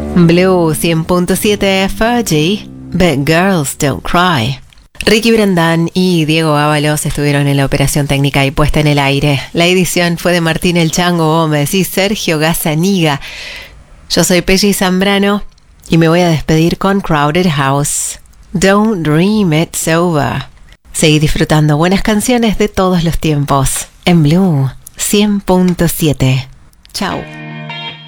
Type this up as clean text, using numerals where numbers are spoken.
Blue 100.7 Fergie, But Girls Don't Cry. Ricky Brandán y Diego Ábalos estuvieron en la operación técnica y puesta en el aire. La edición fue de Martín El Chango Gómez y Sergio Gazzaniga. Yo soy Pelli Zambrano y me voy a despedir con Crowded House. Don't Dream It's Over. Seguí disfrutando buenas canciones de todos los tiempos en Blue 100.7. Chao.